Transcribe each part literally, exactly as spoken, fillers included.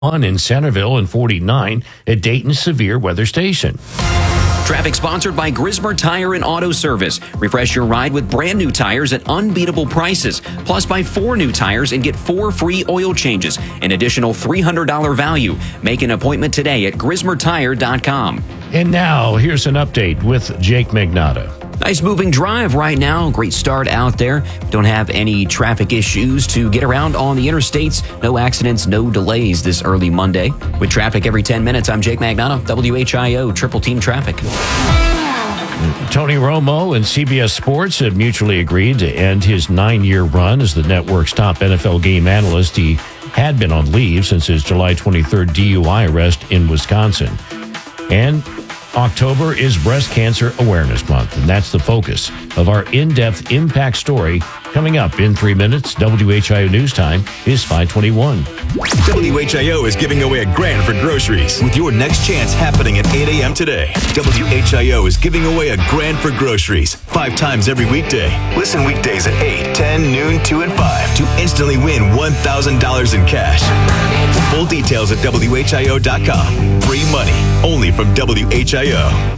one in Centerville and forty-nine at Dayton's Severe Weather Station. Traffic sponsored by Grismer Tire and Auto Service. Refresh your ride with brand new tires at unbeatable prices. Plus, buy four new tires and get four free oil changes. An additional three hundred dollars value. Make an appointment today at grismer tire dot com. And now, here's an update with Jake Magnotta. Nice moving drive right now. Great start out there. Don't have any traffic issues to get around on the interstates. No accidents, no delays this early Monday. With traffic every ten minutes, I'm Jake Magnotta, W H I O Triple Team Traffic. Tony Romo and C B S Sports have mutually agreed to end his nine-year run as the network's top N F L game analyst. He had been on leave since his July twenty-third D U I arrest in Wisconsin. And October is Breast Cancer Awareness Month, and that's the focus of our in-depth impact story coming up in three minutes. W H I O News Time is five twenty-one. W H I O is giving away a grand for groceries with your next chance happening at eight a.m. today. W H I O is giving away a grand for groceries five times every weekday. Listen weekdays at eight, ten, noon, two, and five to instantly win one thousand dollars in cash. Full details at W H I O dot com. Free money only from W H I O.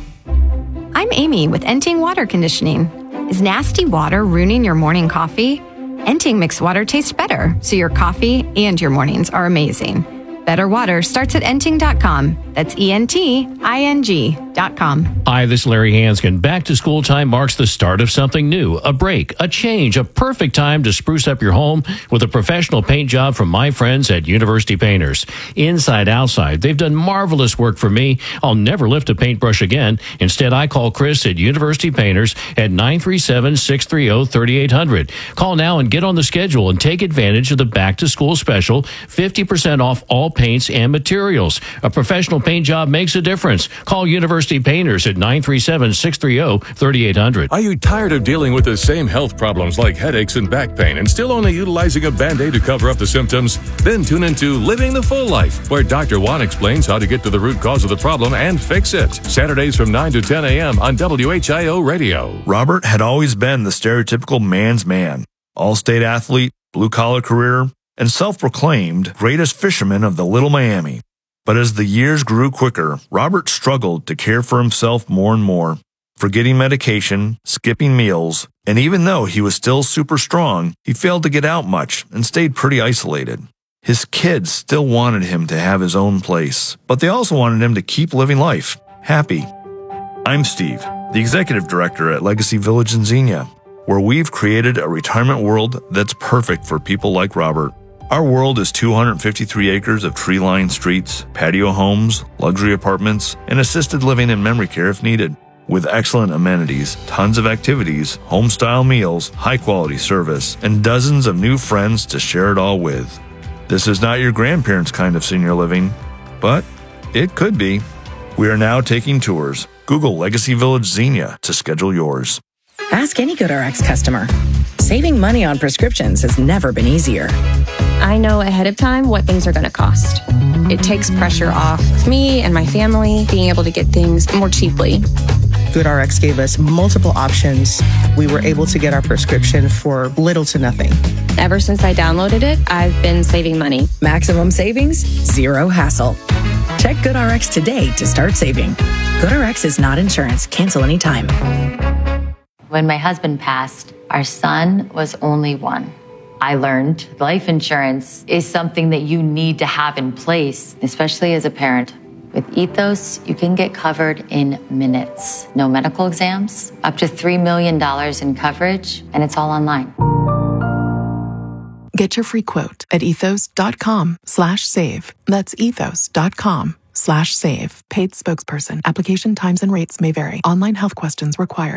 I'm Amy with Enting Water Conditioning. Is nasty water ruining your morning coffee? Enting makes water taste better, so your coffee and your mornings are amazing. Better water starts at enting dot com. That's E N T I N G dot com. Hi, this is Larry Hanskin. Back to school time marks the start of something new, a break, a change, a perfect time to spruce up your home with a professional paint job from my friends at University Painters. Inside, outside, they've done marvelous work for me. I'll never lift a paintbrush again. Instead, I call Chris at University Painters at nine three seven, six three zero, three eight zero zero. Call now and get on the schedule and take advantage of the back to school special, fifty percent off all paints and materials. A professional paint job makes a difference. Call University Painters at nine three seven, six three zero, three eight zero zero. Are you tired of dealing with the same health problems like headaches and back pain and still only utilizing a Band-Aid to cover up the symptoms? Then tune into Living the Full Life, where Doctor Juan explains how to get to the root cause of the problem and fix it. Saturdays from nine to ten a.m. on W H I O Radio. Robert had always been the stereotypical man's man. All-state athlete, blue-collar career, and self-proclaimed greatest fisherman of the Little Miami. But as the years grew quicker, Robert struggled to care for himself more and more, forgetting medication, skipping meals, and even though he was still super strong, he failed to get out much and stayed pretty isolated. His kids still wanted him to have his own place, but they also wanted him to keep living life, happy. I'm Steve, the executive director at Legacy Village in Xenia, where we've created a retirement world that's perfect for people like Robert. Our world is two hundred fifty-three acres of tree-lined streets, patio homes, luxury apartments, and assisted living and memory care if needed. With excellent amenities, tons of activities, home-style meals, high-quality service, and dozens of new friends to share it all with. This is not your grandparents' kind of senior living, but it could be. We are now taking tours. Google Legacy Village Xenia to schedule yours. Ask any GoodRx customer. Saving money on prescriptions has never been easier. I know ahead of time what things are going to cost. It takes pressure off of me and my family being able to get things more cheaply. GoodRx gave us multiple options. We were able to get our prescription for little to nothing. Ever since I downloaded it, I've been saving money. Maximum savings, zero hassle. Check GoodRx today to start saving. GoodRx is not insurance. Cancel anytime. When my husband passed, our son was only one. I learned life insurance is something that you need to have in place, especially as a parent. With Ethos, you can get covered in minutes. No medical exams, up to three million dollars in coverage, and it's all online. Get your free quote at ethos.com slash save. That's ethos.com slash save. Paid spokesperson. Application times and rates may vary. Online health questions required.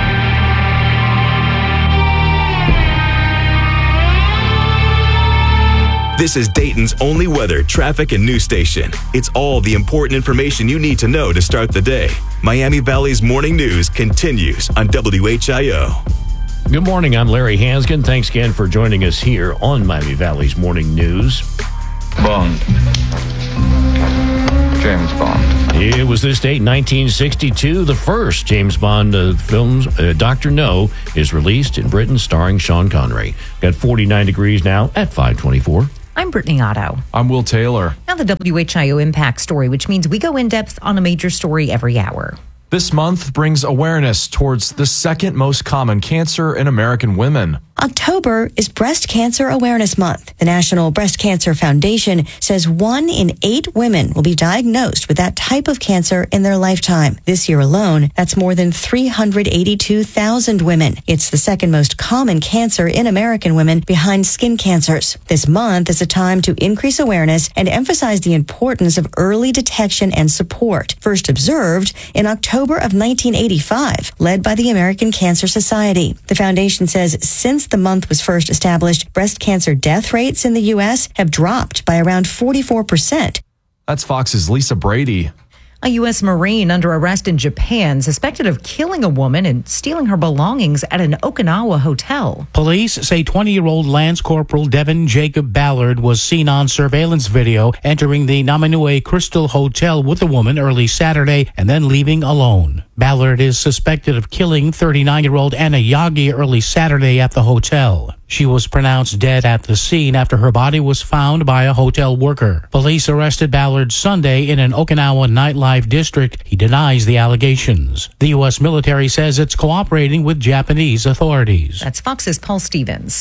This is Dayton's only weather, traffic, and news station. It's all the important information you need to know to start the day. Miami Valley's morning news continues on W H I O. Good morning, I'm Larry Hanskin. Thanks again for joining us here on Miami Valley's Morning News. Bond. James Bond. It was this date, nineteen sixty-two, the first James Bond uh, film, uh, Doctor No, is released in Britain, starring Sean Connery. Got forty-nine degrees now at five twenty-four. I'm Brittany Otto. I'm Will Taylor. Now the W H I O Impact Story, which means we go in depth on a major story every hour. This month brings awareness towards the second most common cancer in American women. October is Breast Cancer Awareness Month. The National Breast Cancer Foundation says one in eight women will be diagnosed with that type of cancer in their lifetime. This year alone, that's more than three hundred eighty-two thousand women. It's the second most common cancer in American women behind skin cancers. This month is a time to increase awareness and emphasize the importance of early detection and support. First observed in October of nineteen eighty-five, led by the American Cancer Society. The foundation says since the month was first established, breast cancer death rates in the U S have dropped by around forty-four percent. That's Fox's Lisa Brady. A U S Marine under arrest in Japan, suspected of killing a woman and stealing her belongings at an Okinawa hotel. Police say twenty-year-old Lance Corporal Devin Jacob Ballard was seen on surveillance video entering the Namanue Crystal Hotel with the woman early Saturday and then leaving alone. Ballard is suspected of killing thirty-nine-year-old Anna Yagi early Saturday at the hotel. She was pronounced dead at the scene after her body was found by a hotel worker. Police arrested Ballard Sunday in an Okinawa nightlife district. He denies the allegations. The U S military says it's cooperating with Japanese authorities. That's Fox's Paul Stevens.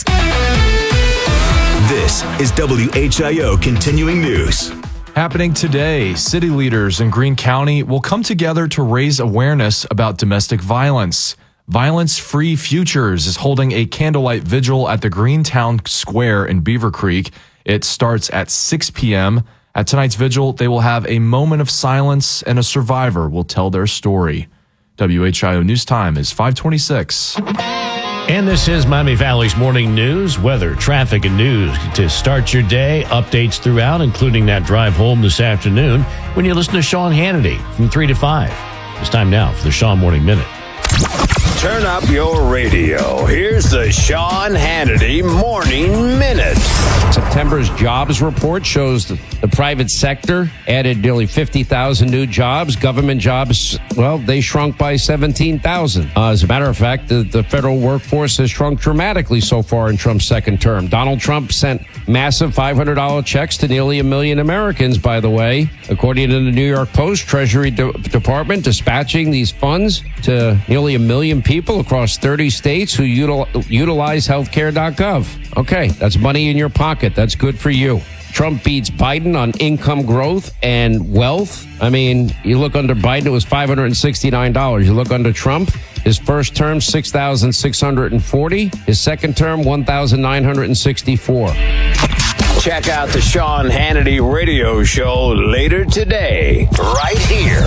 This is W H I O Continuing News. Happening today, city leaders in Greene County will come together to raise awareness about domestic violence. Violence Free Futures is holding a candlelight vigil at the Greentown Square in Beaver Creek. It starts at six p.m. At tonight's vigil, they will have a moment of silence and a survivor will tell their story. W H I O News Time is five twenty-six. And this is Miami Valley's Morning News, weather, traffic, and news to start your day. Updates throughout, including that drive home this afternoon when you listen to Sean Hannity from three to five. It's time now for the Sean Morning Minute. Turn up your radio. Here's the Sean Hannity Morning Minute. September's jobs report shows that the private sector added nearly fifty thousand new jobs. Government jobs, well, they shrunk by seventeen thousand. Uh, as a matter of fact, the, the federal workforce has shrunk dramatically so far in Trump's second term. Donald Trump sent massive five hundred dollars checks to nearly a million Americans, by the way. According to the New York Post, Treasury De- Department dispatching these funds to nearly a million people across thirty states who util- utilize healthcare dot gov. Okay, that's money in your pocket. That's good for you. Trump beats Biden on income growth and wealth. I mean, you look under Biden, it was five hundred sixty-nine dollars. You look under Trump, his first term, six thousand six hundred forty dollars. His second term, one thousand nine hundred sixty-four dollars. Check out the Sean Hannity radio show later today, right here.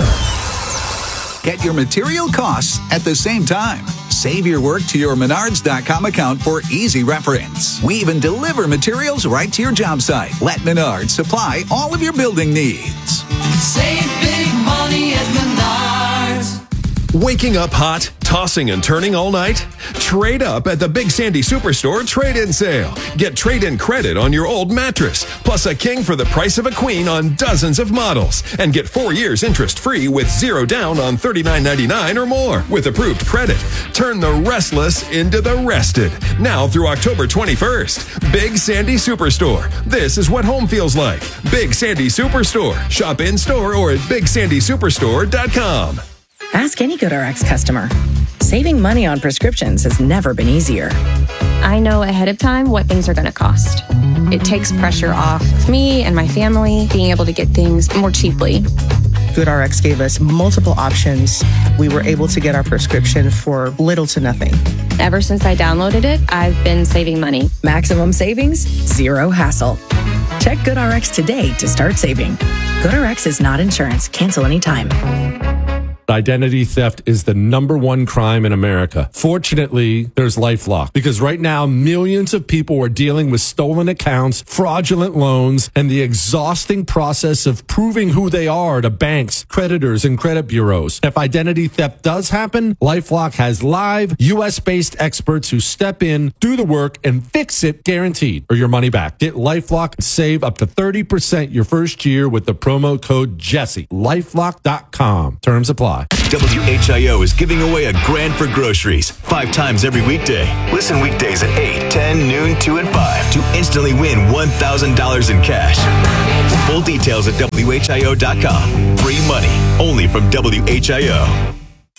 Get your material costs at the same time. Save your work to your Menards dot com account for easy reference. We even deliver materials right to your job site. Let Menards supply all of your building needs. Save big money at Menards. Waking up hot, tossing and turning all night? Trade up at the Big Sandy Superstore trade-in sale. Get trade-in credit on your old mattress, plus a king for the price of a queen on dozens of models. And get four years interest-free with zero down on thirty-nine ninety-nine or more with approved credit. Turn the restless into the rested. Now through October twenty-first. Big Sandy Superstore. This is what home feels like. Big Sandy Superstore. Shop in-store or at big sandy superstore dot com. Ask any GoodRx customer. Saving money on prescriptions has never been easier. I know ahead of time what things are going to cost. It takes pressure off of me and my family being able to get things more cheaply. GoodRx gave us multiple options. We were able to get our prescription for little to nothing. Ever since I downloaded it, I've been saving money. Maximum savings, zero hassle. Check GoodRx today to start saving. GoodRx is not insurance. Cancel anytime. Identity theft is the number one crime in America. Fortunately, there's LifeLock, because right now millions of people are dealing with stolen accounts, fraudulent loans, and the exhausting process of proving who they are to banks, creditors, and credit bureaus. If identity theft does happen, LifeLock has live U S-based experts who step in, do the work, and fix it guaranteed, or your money back. Get LifeLock and save up to thirty percent your first year with the promo code Jesse. LifeLock dot com. Terms apply. apply. W H I O is giving away a grand for groceries five times every weekday. Listen weekdays at eight, ten, noon, two, and five to instantly win one thousand dollars in cash. Full details at W H I O dot com. Free money only from W H I O.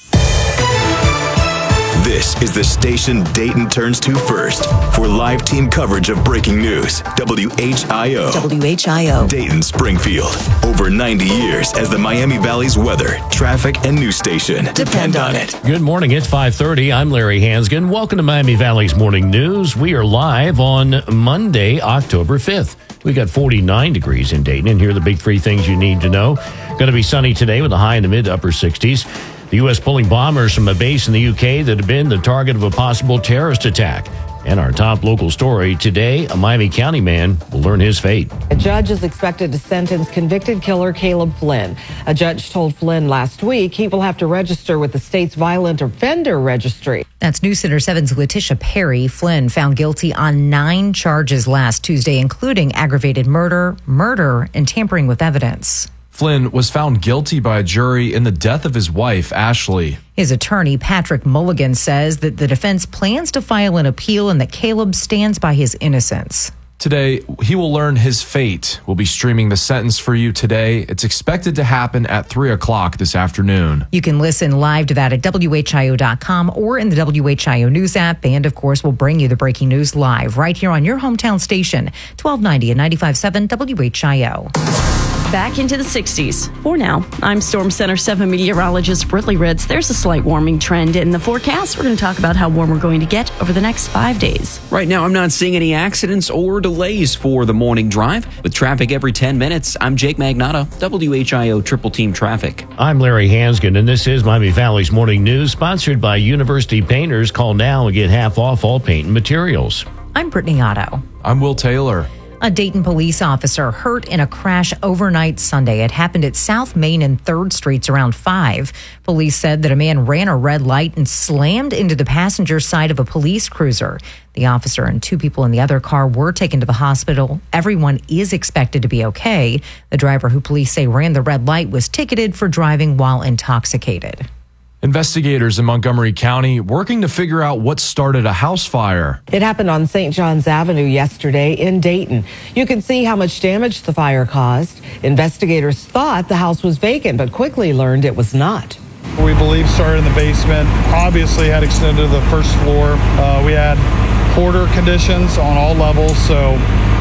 This is the station Dayton turns to first for live team coverage of breaking news. W H I O. W H I O. Dayton, Springfield. Over ninety years as the Miami Valley's weather, traffic, and news station. Depend on it. Good morning. It's five thirty. I'm Larry Hansgen. Welcome to Miami Valley's Morning News. We are live on Monday, October fifth. We got forty-nine degrees in Dayton, and here are the big three things you need to know. Going to be sunny today with a high in the mid to upper sixties. The U S pulling bombers from a base in the U K that had been the target of a possible terrorist attack. And our top local story today, a Miami County man will learn his fate. A judge is expected to sentence convicted killer Caleb Flynn. A judge told Flynn last week he will have to register with the state's violent offender registry. That's News Center seven's Letitia Perry. Flynn found guilty on nine charges last Tuesday, including aggravated murder, murder, and tampering with evidence. Flynn was found guilty by a jury in the death of his wife, Ashley. His attorney, Patrick Mulligan, says that the defense plans to file an appeal and that Caleb stands by his innocence. Today, he will learn his fate. We'll be streaming the sentence for you today. It's expected to happen at three o'clock this afternoon. You can listen live to that at W H I O dot com or in the W H I O News app. And, of course, we'll bring you the breaking news live right here on your hometown station, twelve ninety and ninety-five point seven W H I O. Back into the sixties. For now, I'm Storm Center seven meteorologist Britley Ritz. There's a slight warming trend in the forecast. We're going to talk about how warm we're going to get over the next five days. Right now, I'm not seeing any accidents or delays for the morning drive. With traffic every ten minutes, I'm Jake Magnato, W H I O Triple Team Traffic. I'm Larry Hansgen, and this is Miami Valley's Morning News, sponsored by University Painters. Call now and get half off all paint and materials. I'm Brittany Otto. I'm Will Taylor. A Dayton police officer hurt in a crash overnight Sunday. It happened at South Main and third Streets around five. Police said that a man ran a red light and slammed into the passenger side of a police cruiser. The officer and two people in the other car were taken to the hospital. Everyone is expected to be okay. The driver, who police say ran the red light, was ticketed for driving while intoxicated. Investigators in Montgomery County working to figure out what started a house fire. It happened on Saint John's Avenue yesterday in Dayton. You can see how much damage the fire caused. Investigators thought the house was vacant, but quickly learned it was not. We believe started in the basement, obviously had extended to the first floor. Uh, we had hoarder conditions on all levels, so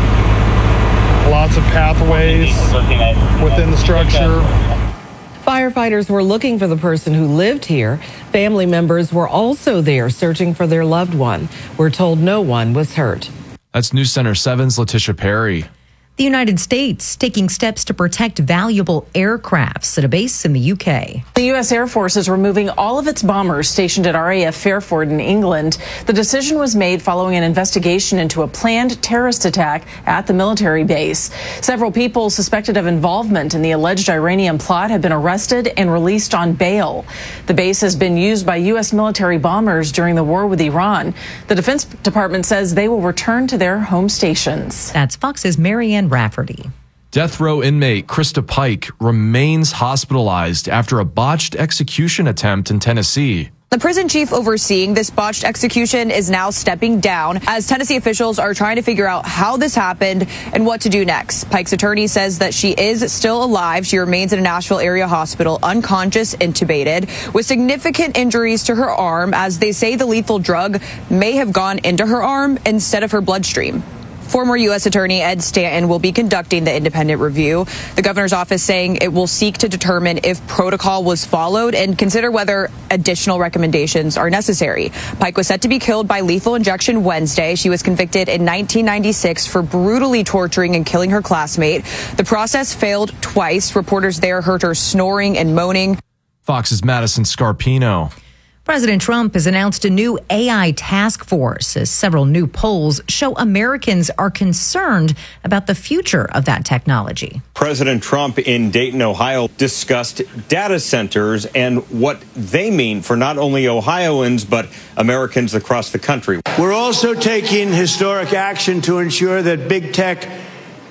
lots of pathways within the structure. Firefighters were looking for the person who lived here. Family members were also there searching for their loved one. We're told no one was hurt. That's News Center seven's Letitia Perry. The United States taking steps to protect valuable aircrafts at a base in the U K. The U S Air Force is removing all of its bombers stationed at R A F Fairford in England. The decision was made following an investigation into a planned terrorist attack at the military base. Several people suspected of involvement in the alleged Iranian plot have been arrested and released on bail. The base has been used by U S military bombers during the war with Iran. The Defense Department says they will return to their home stations. That's Fox's Marianne Rafferty. Death row inmate Krista Pike remains hospitalized after a botched execution attempt in Tennessee. The prison chief overseeing this botched execution is now stepping down as Tennessee officials are trying to figure out how this happened and what to do next. Pike's attorney says that she is still alive. She remains in a Nashville area hospital, unconscious, intubated, with significant injuries to her arm, as they say the lethal drug may have gone into her arm instead of her bloodstream. Former U S Attorney Ed Stanton will be conducting the independent review. The governor's office saying it will seek to determine if protocol was followed and consider whether additional recommendations are necessary. Pike was set to be killed by lethal injection Wednesday. She was convicted in nineteen ninety-six for brutally torturing and killing her classmate. The process failed twice. Reporters there heard her snoring and moaning. Fox's Madison Scarpino. President Trump has announced a new A I task force as several new polls show Americans are concerned about the future of that technology. President Trump in Dayton, Ohio, discussed data centers and what they mean for not only Ohioans, but Americans across the country. We're also taking historic action to ensure that big tech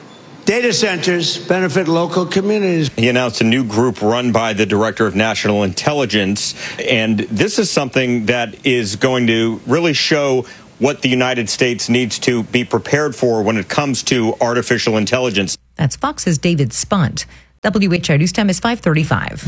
Data centers benefit local communities. He announced a new group run by the Director of National Intelligence, and this is something that is going to really show what the United States needs to be prepared for when it comes to artificial intelligence. That's Fox's David Spunt. W H I News time is five thirty-five.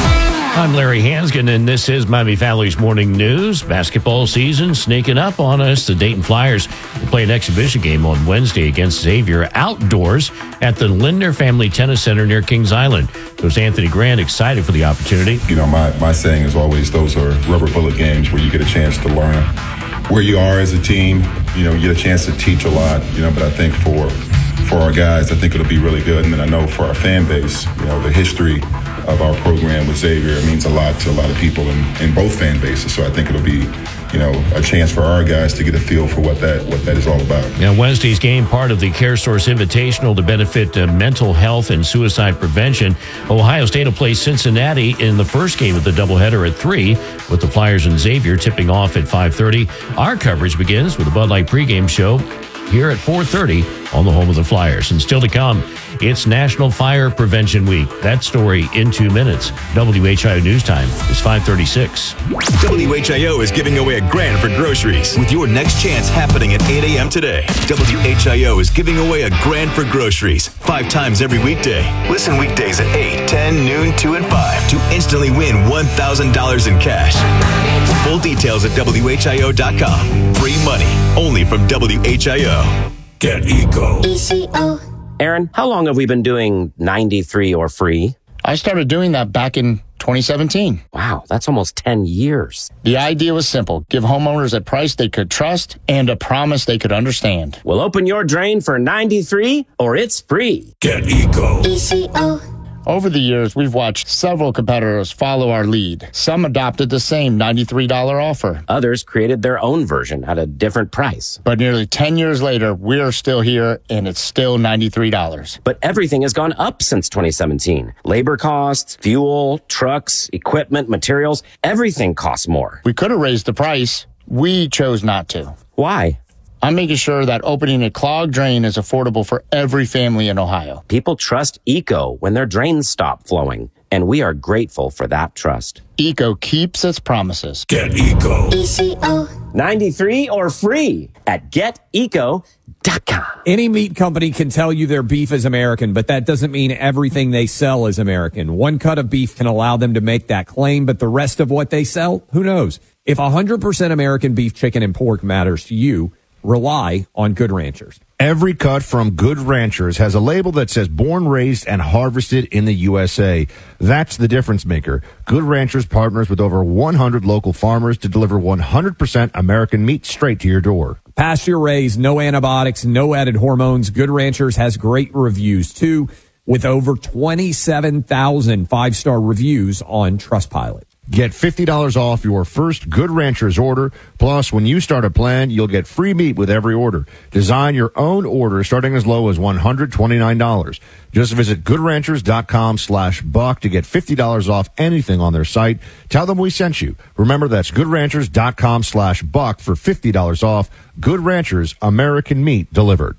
I'm Larry Hansgen, and this is Miami Valley's Morning News. Basketball season sneaking up on us. The Dayton Flyers will play an exhibition game on Wednesday against Xavier outdoors at the Lindner Family Tennis Center near Kings Island. There's Anthony Grant excited for the opportunity. You know, my, my saying is always those are rubber bullet games where you get a chance to learn where you are as a team. You know, you get a chance to teach a lot, you know, but I think for for our guys, I think it'll be really good. And then I know for our fan base, you know, the history of our program with Xavier means a lot to a lot of people in, in both fan bases. So I think it'll be, you know, a chance for our guys to get a feel for what that what that is all about. Now, Wednesday's game, part of the CareSource Invitational to benefit uh, mental health and suicide prevention. Ohio State will play Cincinnati in the first game of the doubleheader at three, with the Flyers and Xavier tipping off at five thirty. Our coverage begins with a Bud Light pregame show here at four thirty on the home of the Flyers. And still to come, it's National Fire Prevention Week. That story in two minutes. W H I O News Time is five thirty-six. W H I O is giving away a grand for groceries with your next chance happening at eight a.m. today. W H I O is giving away a grand for groceries five times every weekday. Listen weekdays at eight, ten, noon, two, and five to instantly win one thousand dollars in cash. Full details at W H I O dot com. Free money only from W H I O. Get Eco. E C O. Aaron, how long have we been doing ninety-three or free? I started doing that back in twenty seventeen. Wow, that's almost ten years. The idea was simple. Give homeowners a price they could trust and a promise they could understand. Well, open your drain for ninety-three or it's free. Get Eco. E C O. Over the years, we've watched several competitors follow our lead. Some adopted the same ninety-three dollars offer. Others created their own version at a different price. But nearly ten years later, we're still here, and it's still ninety-three dollars. But everything has gone up since twenty seventeen. Labor costs, fuel, trucks, equipment, materials, everything costs more. We could have raised the price. We chose not to. Why? I'm making sure that opening a clogged drain is affordable for every family in Ohio. People trust Eco when their drains stop flowing, and we are grateful for that trust. Eco keeps its promises. Get Eco. E C O. ninety-three or free at get eco dot com. Any meat company can tell you their beef is American, but that doesn't mean everything they sell is American. One cut of beef can allow them to make that claim, but the rest of what they sell, who knows? If one hundred percent American beef, chicken, and pork matters to you, rely on Good Ranchers. Every cut from Good Ranchers has a label that says born, raised, and harvested in the U S A. That's the difference maker. Good Ranchers partners with over one hundred local farmers to deliver one hundred percent American meat straight to your door. Pasture raised, no antibiotics, no added hormones. Good Ranchers has great reviews too, with over twenty-seven thousand five-star reviews on Trustpilot. Get fifty dollars off your first Good Ranchers order. Plus, when you start a plan, you'll get free meat with every order. Design your own order starting as low as one hundred twenty-nine dollars. Just visit good ranchers dot com slash buck to get fifty dollars off anything on their site. Tell them we sent you. Remember, that's good ranchers dot com slash buck for fifty dollars off. Good Ranchers, American meat delivered.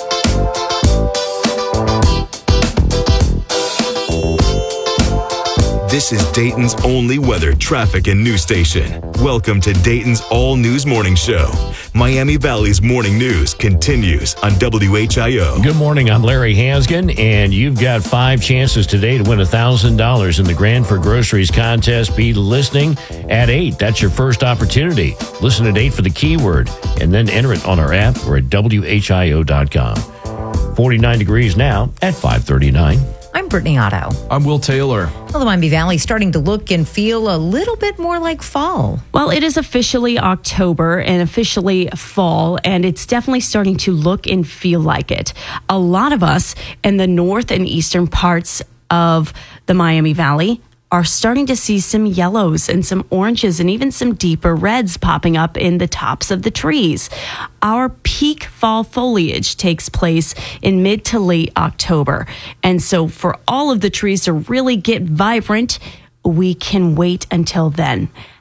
This is Dayton's only weather, traffic, and news station. Welcome to Dayton's All News Morning Show. Miami Valley's morning news continues on W H I O. Good morning, I'm Larry Hansgen, and you've got five chances today to win one thousand dollars in the Grand for Groceries contest. Be listening at eight. That's your first opportunity. Listen at eight for the keyword, and then enter it on our app or at W H I O dot com. forty-nine degrees now at five thirty-nine. I'm Brittany Otto. I'm Will Taylor. Well, the Miami Valley starting to look and feel a little bit more like fall. Well, it is officially October and officially fall, and it's definitely starting to look and feel like it. A lot of us in the north and eastern parts of the Miami Valley are starting to see some yellows and some oranges and even some deeper reds popping up in the tops of the trees. Our peak fall foliage takes place in mid to late October. And so for all of the trees to really get vibrant, we can wait until then.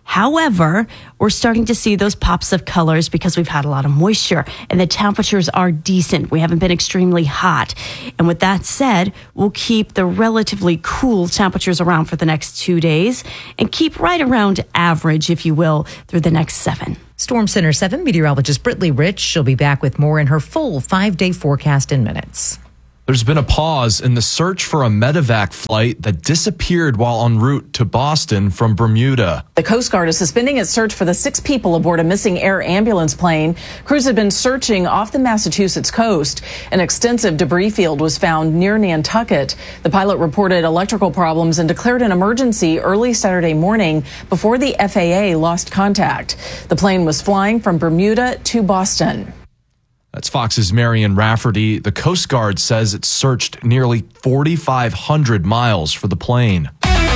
However, we're starting to see those pops of colors because we've had a lot of moisture and the temperatures are decent. We haven't been extremely hot. And with that said, we'll keep the relatively cool temperatures around for the next two days and keep right around average, if you will, through the next seven. Storm Center seven meteorologist Brittany Rich. She'll be back with more in her full five-day forecast in minutes. There's been a pause in the search for a medevac flight that disappeared while en route to Boston from Bermuda. The Coast Guard is suspending its search for the six people aboard a missing air ambulance plane. Crews had been searching off the Massachusetts coast. An extensive debris field was found near Nantucket. The pilot reported electrical problems and declared an emergency early Saturday morning before the F A A lost contact. The plane was flying from Bermuda to Boston. That's Fox's Marion Rafferty. The Coast Guard says it searched nearly forty-five hundred miles for the plane.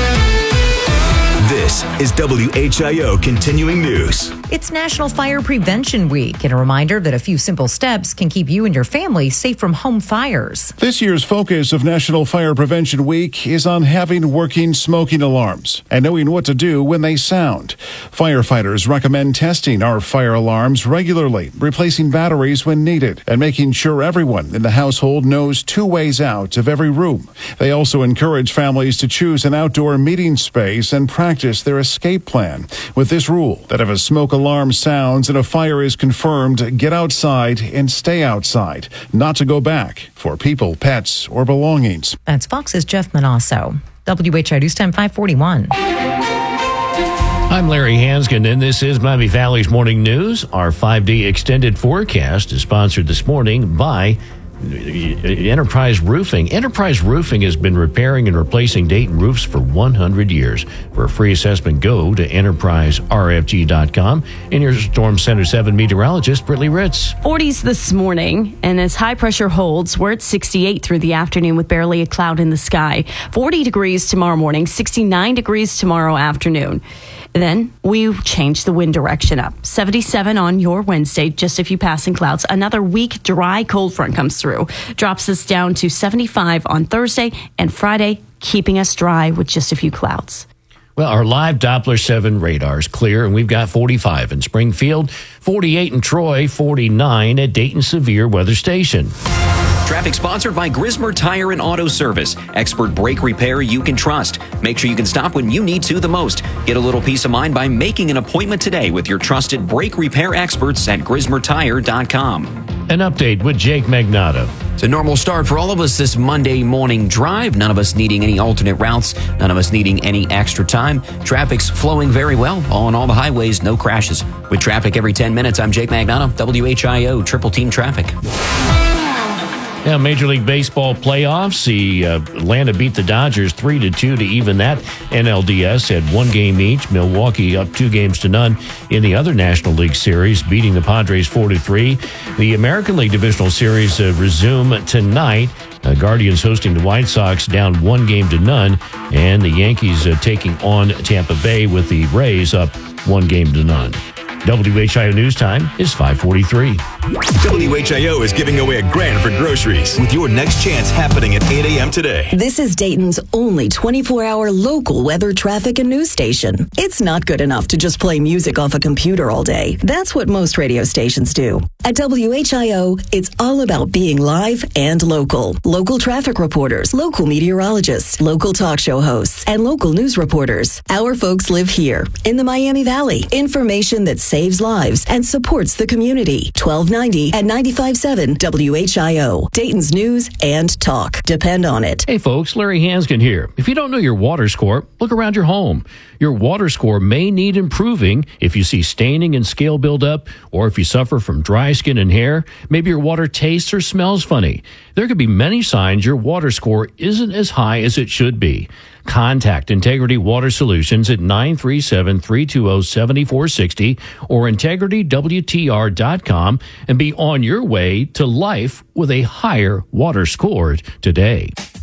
This is W H I O Continuing News. It's National Fire Prevention Week, and a reminder that a few simple steps can keep you and your family safe from home fires. This year's focus of National Fire Prevention Week is on having working smoking alarms and knowing what to do when they sound. Firefighters recommend testing our fire alarms regularly, replacing batteries when needed, and making sure everyone in the household knows two ways out of every room. They also encourage families to choose an outdoor meeting space and practice their escape plan with this rule that if a smoke alarm sounds and a fire is confirmed, get outside and stay outside, not to go back for people, pets, or belongings. That's Fox's Jeff Manasso. W H I O News Time five forty-one. I'm Larry Hanskin, and this is Miami Valley's Morning News. Our five-day extended forecast is sponsored this morning by Enterprise Roofing. Enterprise Roofing has been repairing and replacing Dayton roofs for one hundred years. For a free assessment, go to enterprise r f g dot com. And your Storm Center seven meteorologist, Brittany Ritz. forties this morning, and as high pressure holds, we're at sixty-eight through the afternoon with barely a cloud in the sky. forty degrees tomorrow morning, sixty-nine degrees tomorrow afternoon. Then we change the wind direction up. seventy-seven on your Wednesday, just a few passing clouds. Another weak, dry cold front comes through. Drops us down to seventy-five on Thursday and Friday, keeping us dry with just a few clouds. Well, our live Doppler seven radar is clear, and we've got forty-five in Springfield, forty-eight in Troy, forty-nine at Dayton Severe Weather Station. Traffic sponsored by Grismer Tire and Auto Service. Expert brake repair you can trust. Make sure you can stop when you need to the most. Get a little peace of mind by making an appointment today with your trusted brake repair experts at grismer tire dot com. An update with Jake Magnato. It's a normal start for all of us this Monday morning drive. None of us needing any alternate routes. None of us needing any extra time. Traffic's flowing very well on all the highways. No crashes. With traffic every ten minutes, I'm Jake Magnato, W H I O Triple Team Traffic. Now, Major League Baseball playoffs. The uh, Atlanta beat the Dodgers three to two to even that. N L D S had one game each. Milwaukee up two games to none in the other National League Series, beating the Padres four to three. The American League Divisional Series uh, resume tonight. Uh, Guardians hosting the White Sox down one game to none, and the Yankees uh, taking on Tampa Bay with the Rays up one game to none. W H I O News Time is five forty-three. W H I O is giving away a grand for groceries with your next chance happening at eight a.m. today. This is Dayton's only twenty-four hour local weather, traffic, and news station. It's not good enough to just play music off a computer all day. That's what most radio stations do. At W H I O, it's all about being live and local. Local traffic reporters, local meteorologists, local talk show hosts, and local news reporters. Our folks live here in the Miami Valley. Information that's saves lives and supports the community. twelve ninety at ninety-five point seven W H I O. Dayton's news and talk. Depend on it. Hey folks, Larry Hanskin here. If you don't know your water score, look around your home. Your water score may need improving if you see staining and scale buildup, or if you suffer from dry skin and hair. Maybe your water tastes or smells funny. There could be many signs your water score isn't as high as it should be. Contact Integrity Water Solutions at nine three seven, three two zero, seven four six zero or integrity w t r dot com and be on your way to life with a higher water score today.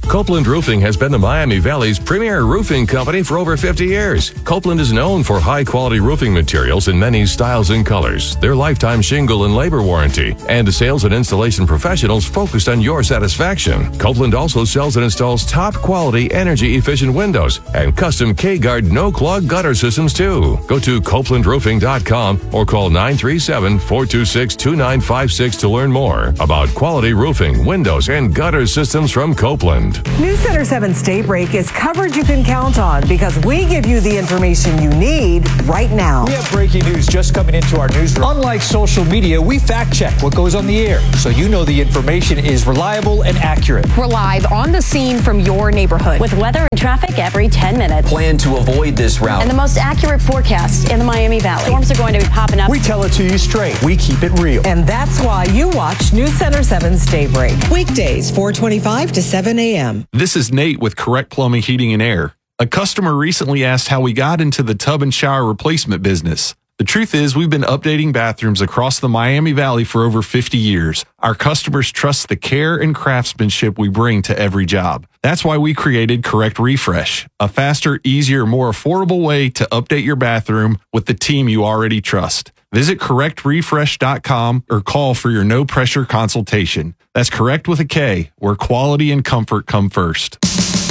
Copeland Roofing has been the Miami Valley's premier roofing company for over fifty years. Copeland is known for high-quality roofing materials in many styles and colors, their lifetime shingle and labor warranty, and sales and installation professionals focused on your satisfaction. Copeland also sells and installs top-quality, energy-efficient windows and custom K-Guard no-clog gutter systems, too. Go to copeland roofing dot com or call nine three seven, four two six, two nine five six to learn more about quality roofing, windows, and gutter systems from Copeland. News Center seven's Daybreak is coverage you can count on because we give you the information you need right now. We have breaking news just coming into our newsroom. Unlike social media, we fact check what goes on the air so you know the information is reliable and accurate. We're live on the scene from your neighborhood with weather and traffic every ten minutes. Plan to avoid this route. And the most accurate forecast in the Miami Valley. Storms are going to be popping up. We tell it to you straight. We keep it real. And that's why you watch News Center seven's Daybreak. Weekdays, four twenty-five to seven a.m. This is Nate with Correct Plumbing, Heating, and Air. A customer recently asked how we got into the tub and shower replacement business. The truth is, we've been updating bathrooms across the Miami Valley for over fifty years. Our customers trust the care and craftsmanship we bring to every job. That's why we created Correct Refresh, a faster, easier, more affordable way to update your bathroom with the team you already trust. Visit correct refresh dot com or call for your no-pressure consultation. That's Correct with a K, where quality and comfort come first.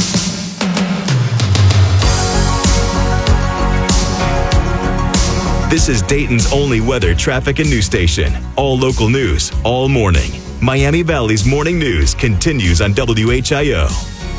This is Dayton's only weather, traffic, and news station. All local news, all morning. Miami Valley's morning news continues on W H I O.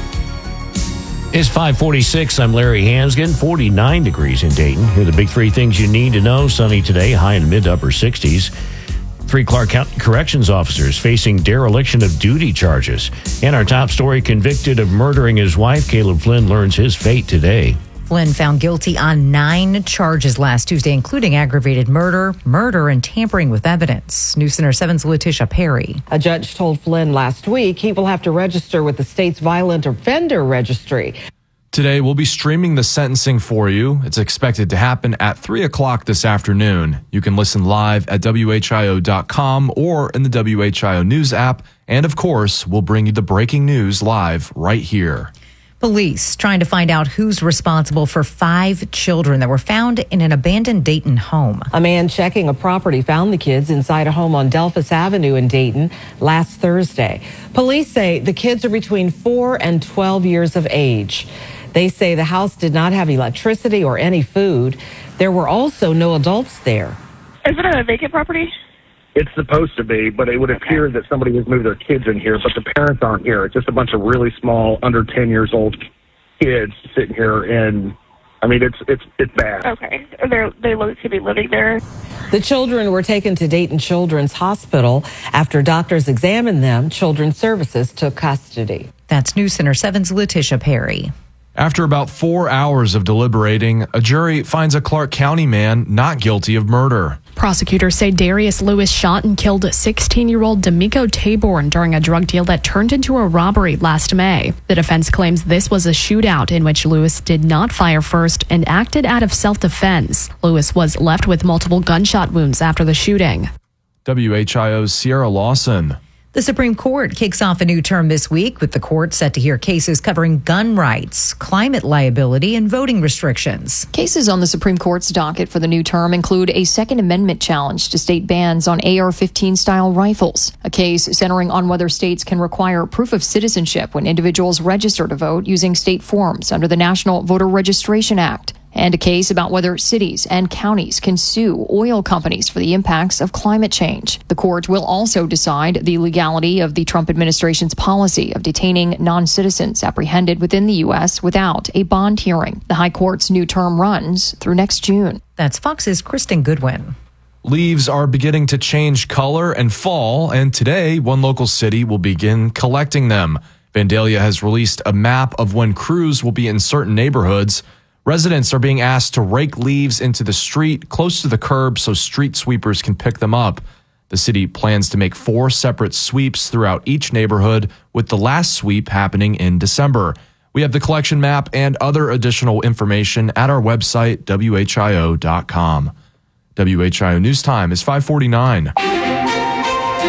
It's five forty-six. I'm Larry Hansgen. forty-nine degrees in Dayton. Here are the big three things you need to know. Sunny today, high in the mid to upper sixties. Three Clark County corrections officers facing dereliction of duty charges. And our top story, convicted of murdering his wife, Caleb Flynn learns his fate today. Flynn found guilty on nine charges last Tuesday, including aggravated murder, murder, and tampering with evidence. News Center seven's Letitia Perry. A judge told Flynn last week he will have to register with the state's violent offender registry. Today, we'll be streaming the sentencing for you. It's expected to happen at three o'clock this afternoon. You can listen live at W H I O dot com or in the W H I O News app. And of course, we'll bring you the breaking news live right here. Police trying to find out who's responsible for five children that were found in an abandoned Dayton home. A man checking a property found the kids inside a home on Delphus Avenue in Dayton last Thursday. Police say the kids are between four and twelve years of age. They say the house did not have electricity or any food. There were also no adults there. Is it a vacant property? It's supposed to be, but it would appear that somebody has moved their kids in here, but the parents aren't here. It's just a bunch of really small, under ten years old kids sitting here, and I mean, it's it's it's bad. Okay. They're, they look to be living there. The children were taken to Dayton Children's Hospital. After doctors examined them, Children's Services took custody. That's News Center seven's Letitia Perry. After about four hours of deliberating, a jury finds a Clark County man not guilty of murder. Prosecutors say Darius Lewis shot and killed sixteen-year-old D'Amico Taborn during a drug deal that turned into a robbery last May. The defense claims this was a shootout in which Lewis did not fire first and acted out of self-defense. Lewis was left with multiple gunshot wounds after the shooting. W H I O's Sierra Lawson. The Supreme Court kicks off a new term this week, with the court set to hear cases covering gun rights, climate liability, and voting restrictions. Cases on the Supreme Court's docket for the new term include a Second Amendment challenge to state bans on A R fifteen style rifles, a case centering on whether states can require proof of citizenship when individuals register to vote using state forms under the National Voter Registration Act, and a case about whether cities and counties can sue oil companies for the impacts of climate change. The court will also decide the legality of the Trump administration's policy of detaining non-citizens apprehended within the U S without a bond hearing. The High Court's new term runs through next June. That's Fox's Kristen Goodwin. Leaves are beginning to change color and fall, and today one local city will begin collecting them. Vandalia has released a map of when crews will be in certain neighborhoods. Residents are being asked to rake leaves into the street close to the curb so street sweepers can pick them up. The city plans to make four separate sweeps throughout each neighborhood, with the last sweep happening in December. We have the collection map and other additional information at our website, W H I O dot com. W H I O News Time is five forty-nine.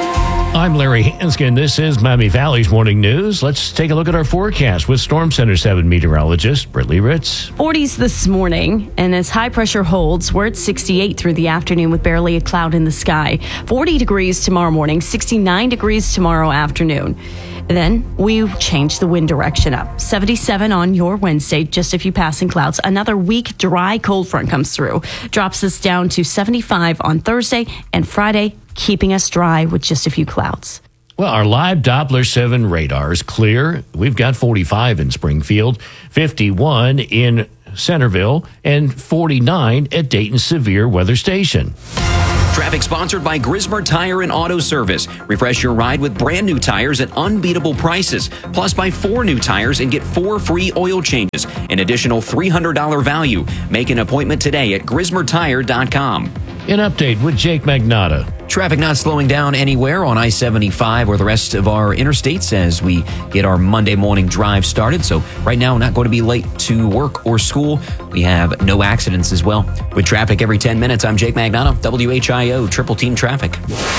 I'm Larry Hanskin. This is Miami Valley's Morning News. Let's take a look at our forecast with Storm Center seven meteorologist Brittany Ritz. forties this morning, and as high pressure holds, we're at sixty-eight through the afternoon with barely a cloud in the sky. forty degrees tomorrow morning, sixty-nine degrees tomorrow afternoon. Then we change the wind direction up. seventy-seven on your Wednesday, just a few passing clouds. Another weak, dry, cold front comes through. Drops us down to seventy-five on Thursday and Friday, keeping us dry with just a few clouds. Well, our live Doppler seven radar is clear. We've got forty-five in Springfield, fifty-one in Centerville, and forty-nine at Dayton Severe Weather Station. Traffic sponsored by Grismer Tire and Auto Service. Refresh your ride with brand new tires at unbeatable prices. Plus, buy four new tires and get four free oil changes. An additional three hundred dollars value. Make an appointment today at grismer tire dot com. An update with Jake Magnotta. Traffic not slowing down anywhere on I seventy-five or the rest of our interstates as we get our Monday morning drive started. So right now, not going to be late to work or school. We have no accidents as well. With traffic every ten minutes, I'm Jake Magnotta, W H I O Triple Team Traffic.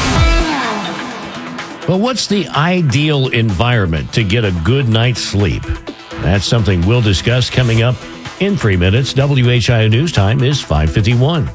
Well, what's the ideal environment to get a good night's sleep? That's something we'll discuss coming up in three minutes. W H I O News Time is five fifty-one.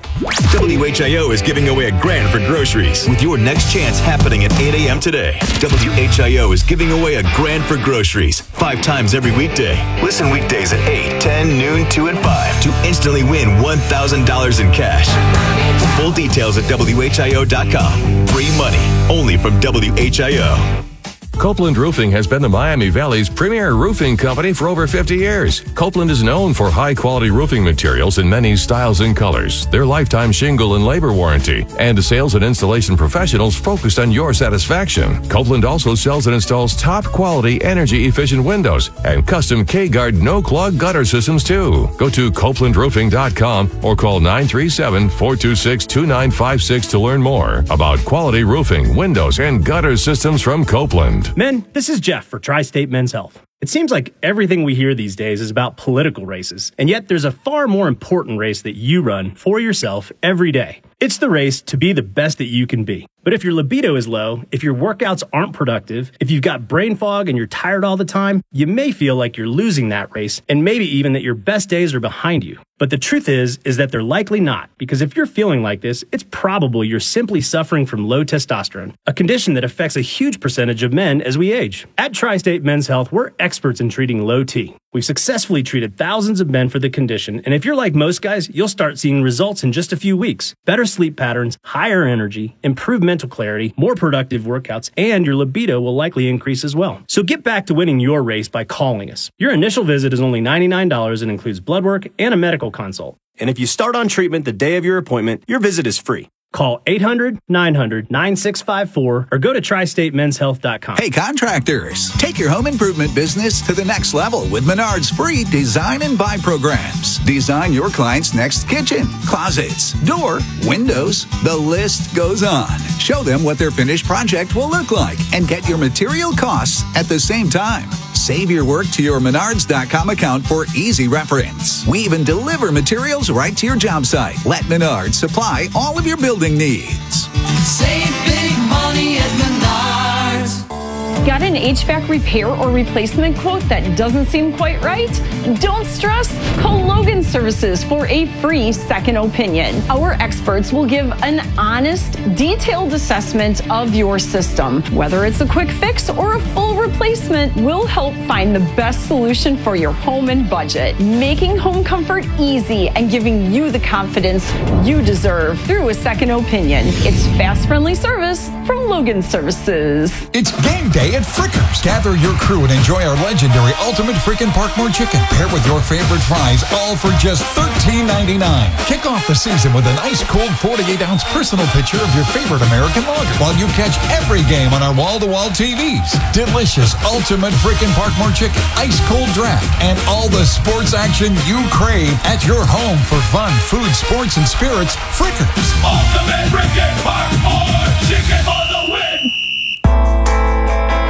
W H I O is giving away a grand for groceries with your next chance happening at eight a.m. today. W H I O is giving away a grand for groceries five times every weekday. Listen weekdays at eight, ten, noon, two, and five to instantly win one thousand dollars in cash. Full details at W H I O dot com. Free money only from W H I O. Copeland Roofing has been the Miami Valley's premier roofing company for over fifty years. Copeland is known for high-quality roofing materials in many styles and colors, their lifetime shingle and labor warranty, and sales and installation professionals focused on your satisfaction. Copeland also sells and installs top-quality, energy-efficient windows and custom K-Guard no-clog gutter systems, too. Go to copeland roofing dot com or call nine three seven, four two six, two nine five six to learn more about quality roofing, windows, and gutter systems from Copeland. Men, this is Jeff for Tri-State Men's Health. It seems like everything we hear these days is about political races, and yet there's a far more important race that you run for yourself every day. It's the race to be the best that you can be. But if your libido is low, if your workouts aren't productive, if you've got brain fog and you're tired all the time, you may feel like you're losing that race, and maybe even that your best days are behind you. But the truth is, is that they're likely not, because if you're feeling like this, it's probably you're simply suffering from low testosterone, a condition that affects a huge percentage of men as we age. At Tri-State Men's Health, we're experts in treating low T. We've successfully treated thousands of men for the condition, and if you're like most guys, you'll start seeing results in just a few weeks. Better sleep patterns, higher energy, improved mental clarity, more productive workouts, and your libido will likely increase as well. So get back to winning your race by calling us. Your initial visit is only ninety-nine dollars and includes blood work and a medical consult. And if you start on treatment the day of your appointment, your visit is free. Call eight hundred, nine hundred, nine six five four or go to tri state men's health dot com. Hey, contractors, take your home improvement business to the next level with Menard's free design and buy programs. Design your client's next kitchen, closets, door, windows. The list goes on. Show them what their finished project will look like and get your material costs at the same time. Save your work to your menards dot com account for easy reference. We even deliver materials right to your job site. Let Menards supply all of your building needs. Save big money at Menards. Got an H V A C repair or replacement quote that doesn't seem quite right? Don't stress. Call Logan Services for a free second opinion. Our experts will give an honest, detailed assessment of your system. Whether it's a quick fix or a full replacement, we'll help find the best solution for your home and budget, making home comfort easy and giving you the confidence you deserve through a second opinion. It's fast, friendly service from Logan Services. It's game day at Frickers. Gather your crew and enjoy our legendary Ultimate Frickin' Parkmore Chicken. Pair with your favorite fries, all for just thirteen ninety-nine. Kick off the season with an ice-cold forty-eight ounce personal picture of your favorite American lager while you catch every game on our wall-to-wall T Vs. Delicious Ultimate Frickin' Parkmore Chicken, ice-cold draft, and all the sports action you crave at your home for fun, food, sports, and spirits. Frickers. Ultimate Frickin' Parkmore Chicken for the win.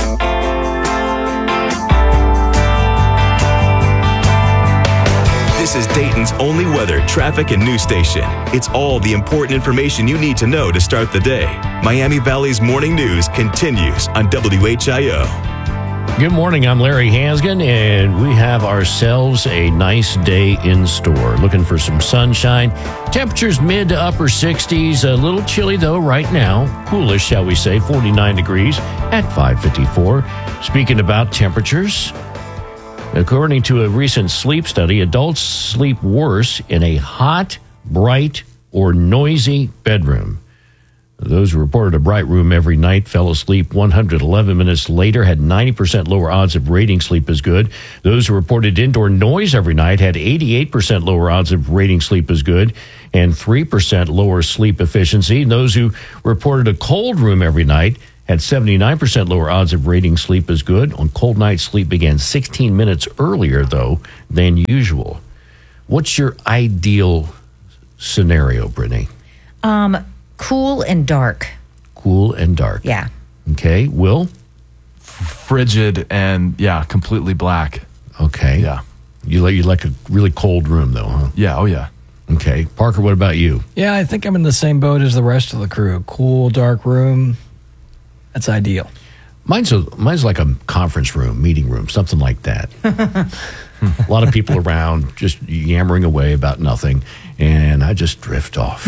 This This is Dayton's only weather, traffic, and news station. It's all the important information you need to know to start the day. Miami Valley's Morning News continues on W H I O. Good morning, I'm Larry Hansgen, and we have ourselves a nice day in store. Looking for some sunshine. Temperatures mid to upper sixties. A little chilly, though, right now. Coolish, shall we say, forty-nine degrees at five fifty-four. Speaking about temperatures, according to a recent sleep study, adults sleep worse in a hot, bright, or noisy bedroom. Those who reported a bright room every night fell asleep one hundred eleven minutes later, had ninety percent lower odds of rating sleep as good. Those who reported indoor noise every night had eighty-eight percent lower odds of rating sleep as good and three percent lower sleep efficiency. And those who reported a cold room every night had seventy-nine percent lower odds of rating sleep as good. On cold nights, sleep began sixteen minutes earlier, though, than usual. What's your ideal scenario, Brittany? Um, cool and dark. Cool and dark. Yeah. Okay. Will? Frigid and, yeah, completely black. Okay. Yeah. You like, you like a really cold room, though, huh? Yeah. Oh, yeah. Okay. Parker, what about you? Yeah, I think I'm in the same boat as the rest of the crew. Cool, dark room. That's ideal. Mine's a, mine's like a conference room, meeting room, something like that. A lot of people around just yammering away about nothing, and I just drift off.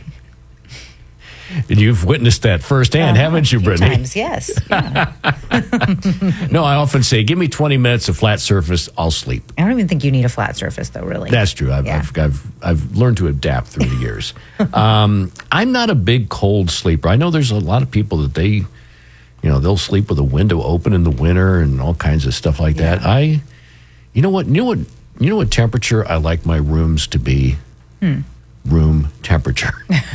And you've witnessed that firsthand, uh, haven't you, Brittany? Times, yes. Yeah. No, I often say, give me twenty minutes of flat surface, I'll sleep. I don't even think you need a flat surface, though, really. That's true. I've, yeah. I've, I've, I've learned to adapt through the years. um, I'm not a big cold sleeper. I know there's a lot of people that they, you know, they'll sleep with a window open in the winter and all kinds of stuff like yeah. that. I, you know what, you know what, you know what temperature I like my rooms to be? Hmm. Room temperature.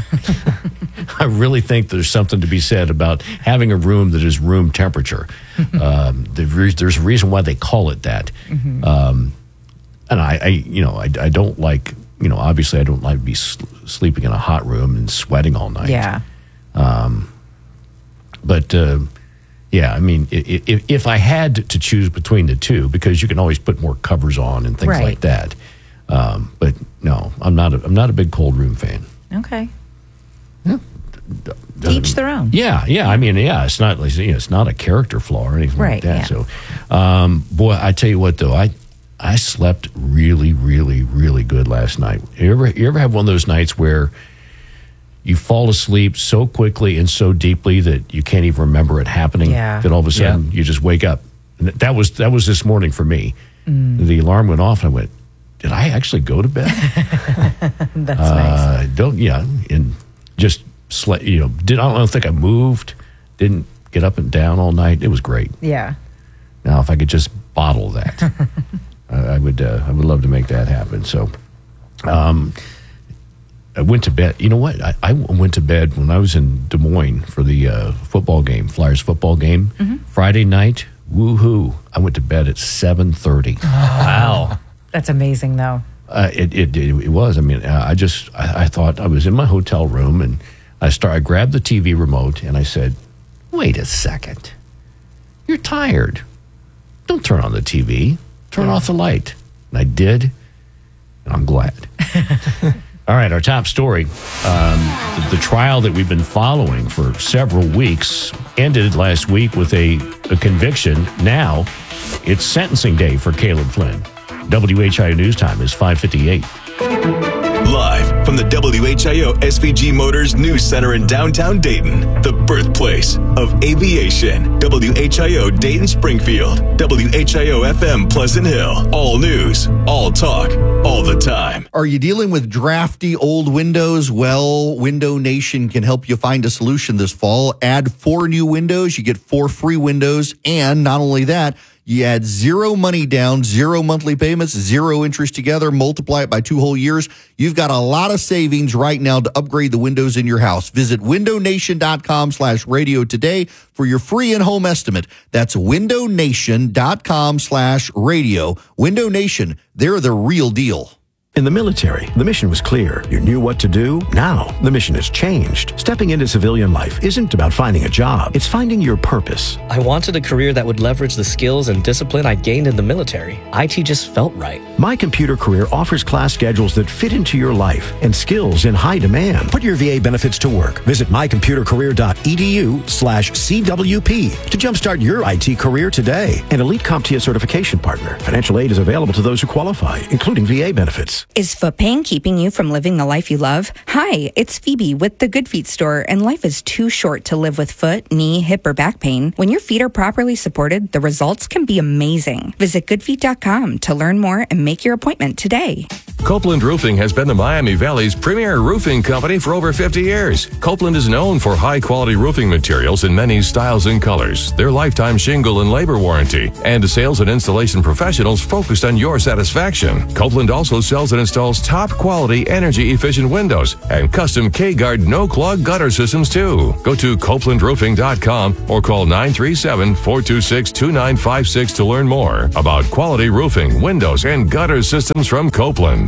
I really think there's something to be said about having a room that is room temperature. um, there's a reason why they call it that. Mm-hmm. Um, and I, I, you know, I, I don't like, you know, obviously I don't like to be sl- sleeping in a hot room and sweating all night. Yeah. Um, but, uh, yeah, I mean, if, if I had to choose between the two, because you can always put more covers on and things right. like that. Um, but no, I'm not. A, I'm not a big cold room fan. Okay. Yeah. Each their own. Yeah, yeah. I mean, yeah. It's not. You know, it's not a character flaw or anything right, like that. Yeah. So, um, boy, I tell you what, though, I I slept really, really, really good last night. You ever you ever have one of those nights where you fall asleep so quickly and so deeply that you can't even remember it happening? Yeah. That all of a sudden Yeah. you just wake up. And that was that was this morning for me. Mm. The alarm went off, and I went, did I actually go to bed? That's uh, nice. Don't yeah, and just slept. You know, did I don't think I moved. Didn't get up and down all night. It was great. Yeah. Now, if I could just bottle that, I, I would. Uh, I would love to make that happen. So, um, I went to bed. You know what? I, I went to bed when I was in Des Moines for the uh, football game, Flyers football game, Mm-hmm. Friday night. Woohoo! I went to bed at seven thirty. Wow. That's amazing, though. Uh, it, it it was. I mean, uh, I just I, I thought I was in my hotel room, and I start. I grabbed the T V remote and I said, "Wait a second, you're tired. Don't turn on the T V. Turn Yeah. off the light." And I did, and I'm glad. All right, our top story: um, the, the trial that we've been following for several weeks ended last week with a, a conviction. Now it's sentencing day for Caleb Flynn. W H I O News Time is five fifty-eight. Live from the W H I O S V G Motors News Center in downtown Dayton, the birthplace of aviation. W H I O Dayton Springfield, W H I O F M Pleasant Hill. All news, all talk, all the time. Are you dealing with drafty old windows? Well, Window Nation can help you find a solution this fall. Add four new windows, you get four free windows, and not only that, you add zero money down, zero monthly payments, zero interest together, multiply it by two whole years. You've got a lot of savings right now to upgrade the windows in your house. Visit windownation.com slash radio today for your free in-home estimate. That's windownation.com slash radio. Window Nation, they're the real deal. In the military, the mission was clear. You knew what to do. Now, the mission has changed. Stepping into civilian life isn't about finding a job. It's finding your purpose. I wanted a career that would leverage the skills and discipline I gained in the military. I T just felt right. My Computer Career offers class schedules that fit into your life and skills in high demand. Put your V A benefits to work. Visit mycomputercareer.edu slash CWP to jumpstart your I T career today. An Elite CompTIA certification partner. Financial aid is available to those who qualify, including V A benefits. Is foot pain keeping you from living the life you love? Hi, it's Phoebe with the Good Feet store, and life is too short to live with foot, knee, hip, or back pain. When your feet are properly supported, the results can be amazing. Visit good feet dot com to learn more and make your appointment today. Copeland Roofing has been the Miami Valley's premier roofing company for over fifty years. Copeland is known for high-quality roofing materials in many styles and colors, their lifetime shingle and labor warranty, and sales and installation professionals focused on your satisfaction. Copeland also sells and installs top-quality, energy-efficient windows and custom K-Guard no-clog gutter systems, too. Go to copeland roofing dot com or call nine three seven, four two six, two nine five six to learn more about quality roofing, windows, and gutter systems from Copeland.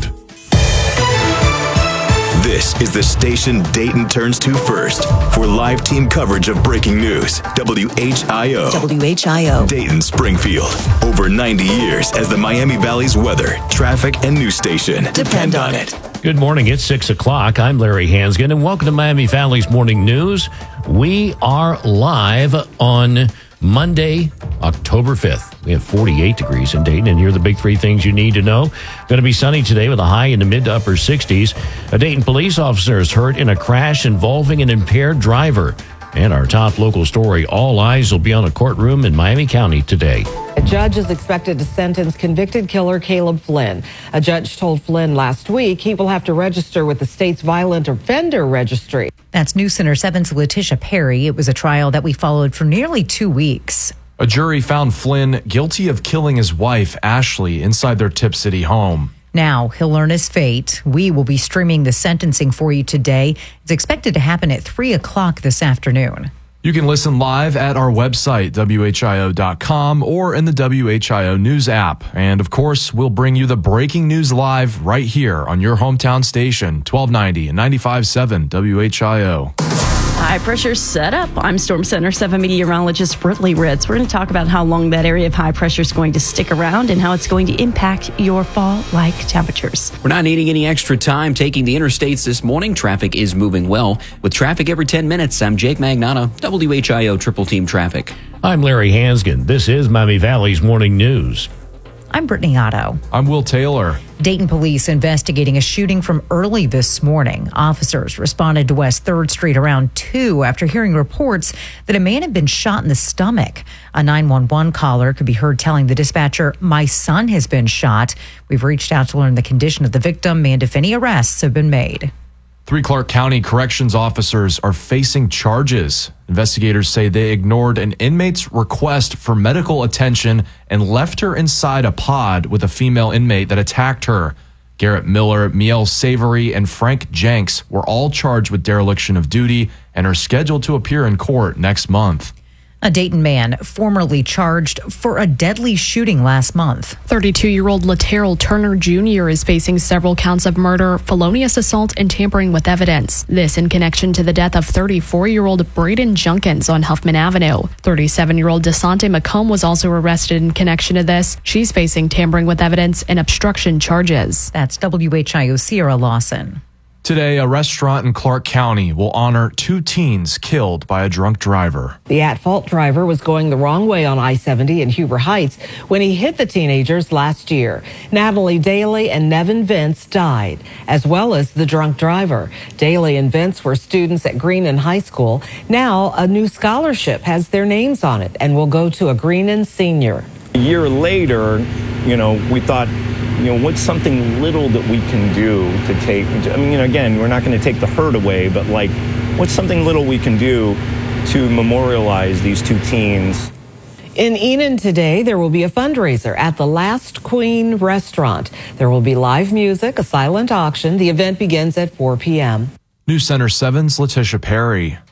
This is the station Dayton turns to first for live team coverage of breaking news. W H I O. W H I O. Dayton, Springfield. Over ninety years as the Miami Valley's weather, traffic, and news station. Depend on it. Good morning. It's six o'clock. I'm Larry Hansgen, and welcome to Miami Valley's Morning News. We are live on Monday, October fifth. We have forty-eight degrees in Dayton, and here are the big three things you need to know. Going to be sunny today with a high in the mid to upper sixties. A Dayton police officer is hurt in a crash involving an impaired driver. And our top local story, all eyes will be on a courtroom in Miami County today. A judge is expected to sentence convicted killer Caleb Flynn. A judge told Flynn last week he will have to register with the state's violent offender registry. That's News Center seven's Letitia Perry. It was a trial that we followed for nearly two weeks. A jury found Flynn guilty of killing his wife, Ashley, inside their Tip City home. Now he'll learn his fate. We will be streaming the sentencing for you today. It's expected to happen at three o'clock this afternoon. You can listen live at our website, W H I O dot com, or in the W H I O News app. And of course, we'll bring you the breaking news live right here on your hometown station, twelve ninety and ninety-five point seven W H I O. High pressure setup. I'm Storm Center seven meteorologist Britley Ritz. We're going to talk about how long that area of high pressure is going to stick around and how it's going to impact your fall-like temperatures. We're not needing any extra time taking the interstates this morning. Traffic is moving well. With traffic every ten minutes, I'm Jake Magnotta, W H I O Triple Team Traffic. I'm Larry Hansgen. This is Miami Valley's Morning News. I'm Brittany Otto. I'm Will Taylor. Dayton police investigating a shooting from early this morning. Officers responded to West third Street around two after hearing reports that a man had been shot in the stomach. A nine one one caller could be heard telling the dispatcher, "My son has been shot." We've reached out to learn the condition of the victim and if any arrests have been made. Three Clark County corrections officers are facing charges. Investigators say they ignored an inmate's request for medical attention and left her inside a pod with a female inmate that attacked her. Garrett Miller, Miel Savory, and Frank Jenks were all charged with dereliction of duty and are scheduled to appear in court next month. A Dayton man formerly charged for a deadly shooting last month. thirty-two-year-old Laterrell Turner Junior is facing several counts of murder, felonious assault, and tampering with evidence. This in connection to the death of thirty-four-year-old Braden Junkins on Huffman Avenue. thirty-seven-year-old DeSante McComb was also arrested in connection to this. She's facing tampering with evidence and obstruction charges. That's W H I O Sierra Lawson. Today, a restaurant in Clark County will honor two teens killed by a drunk driver. The at-fault driver was going the wrong way on I seventy in Huber Heights when he hit the teenagers last year. Natalie Daly and Nevin Vince died, as well as the drunk driver. Daly and Vince were students at Greenon High School. Now, a new scholarship has their names on it and will go to a Greenon senior. A year later, you know, we thought, you know, what's something little that we can do to take, I mean, you know, again, we're not going to take the hurt away, but like, what's something little we can do to memorialize these two teens? In Enon today, there will be a fundraiser at the Last Queen restaurant. There will be live music, a silent auction. The event begins at four p.m. News Center seven's Letitia Perry.